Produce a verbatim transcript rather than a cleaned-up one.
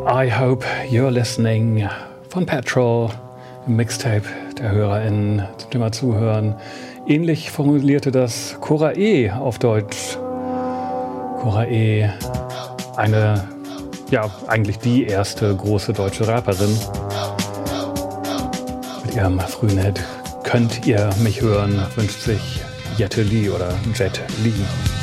I Hope You're Listening von Petrol, im Mixtape der HörerInnen zum Thema Zuhören. Ähnlich formulierte das Cora E. auf Deutsch. Cora E., eine, ja, eigentlich die erste große deutsche Rapperin. Mit ihrem frühen Hit Könnt ihr mich hören, wünscht sich Jette Lee oder Jet Lee.